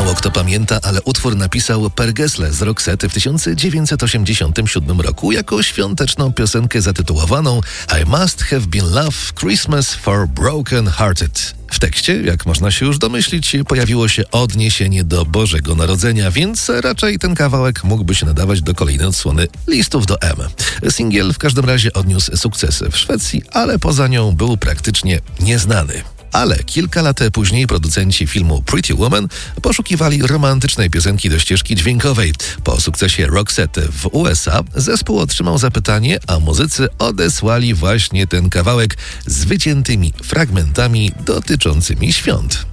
Mało kto pamięta, ale utwór napisał Per Gessle z Roxette w 1987 roku jako świąteczną piosenkę zatytułowaną I Must Have Been Love Christmas for Broken Hearted. W tekście, jak można się już domyślić, pojawiło się odniesienie do Bożego Narodzenia, więc raczej ten kawałek mógłby się nadawać do kolejnej odsłony listów do M. Singiel w każdym razie odniósł sukcesy w Szwecji, ale poza nią był praktycznie nieznany. Ale kilka lat później producenci filmu Pretty Woman poszukiwali romantycznej piosenki do ścieżki dźwiękowej. Po sukcesie Roxette w USA zespół otrzymał zapytanie, a muzycy odesłali właśnie ten kawałek z wyciętymi fragmentami dotyczącymi świąt.